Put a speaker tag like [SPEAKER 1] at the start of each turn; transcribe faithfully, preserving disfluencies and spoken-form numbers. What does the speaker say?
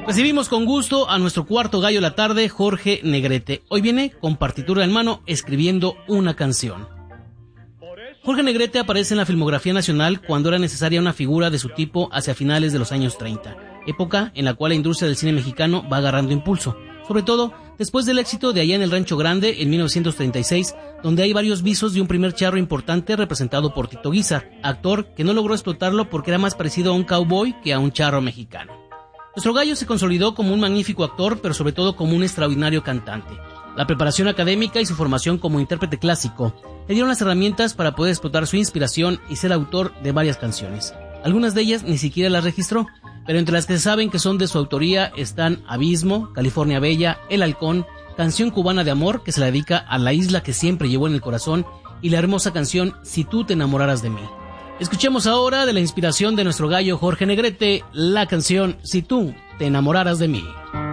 [SPEAKER 1] Recibimos con gusto a nuestro cuarto gallo de la tarde, Jorge Negrete. Hoy viene con partitura en mano escribiendo una canción. Jorge Negrete aparece en la filmografía nacional cuando era necesaria una figura de su tipo hacia finales de los años treinta, época en la cual la industria del cine mexicano va agarrando impulso, sobre todo después del éxito de Allá en el Rancho Grande en mil novecientos treinta y seis, donde hay varios visos de un primer charro importante representado por Tito Guizar, actor que no logró explotarlo porque era más parecido a un cowboy que a un charro mexicano. Nuestro gallo se consolidó como un magnífico actor, pero sobre todo como un extraordinario cantante. La preparación académica y su formación como intérprete clásico le dieron las herramientas para poder explotar su inspiración y ser autor de varias canciones. Algunas de ellas ni siquiera las registró, pero entre las que se saben que son de su autoría están Abismo, California Bella, El Halcón, Canción Cubana de Amor, que se la dedica a la isla que siempre llevó en el corazón, y la hermosa canción Si tú te enamoraras de mí. Escuchemos ahora, de la inspiración de nuestro gallo Jorge Negrete, la canción Si tú te enamoraras de mí.